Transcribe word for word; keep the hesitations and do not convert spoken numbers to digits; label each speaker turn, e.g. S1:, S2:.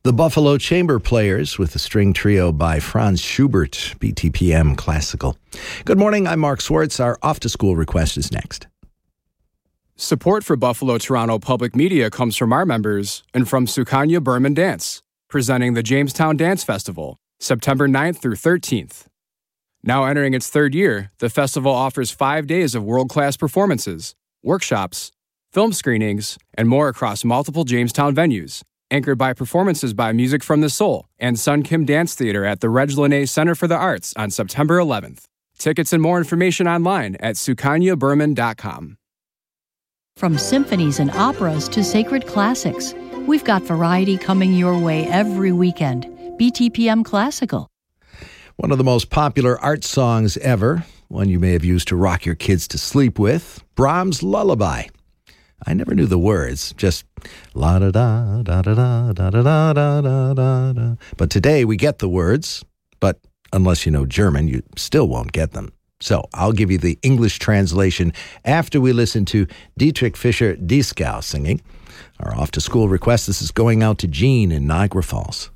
S1: The Buffalo Chamber Players with the string trio by Franz Schubert, B T P M Classical. Good morning, I'm Mark Swartz. Our off-to-school request is next.
S2: Support for Buffalo Toronto Public Media comes from our members and from Sukanya Berman Dance, presenting the Jamestown Dance Festival, September ninth through thirteenth. Now entering its third year, the festival offers five days of world-class performances, workshops, film screenings, and more across multiple Jamestown venues, anchored by performances by Music from the Soul and Sun Kim Dance Theater at the Reg Lene Center for the Arts on September eleventh. Tickets and more information online at sukanya berman dot com.
S3: From symphonies and operas to sacred classics, we've got variety coming your way every weekend. B T P M Classical.
S1: One of the most popular art songs ever, one you may have used to rock your kids to sleep with, Brahms' Lullaby. I never knew the words, just la da da da da da da da da da da da. But today we get the words, but unless you know German, you still won't get them. So I'll give you the English translation after we listen to Dietrich Fischer-Dieskau singing. Our off-to-school request, this is going out to Jean in Niagara Falls.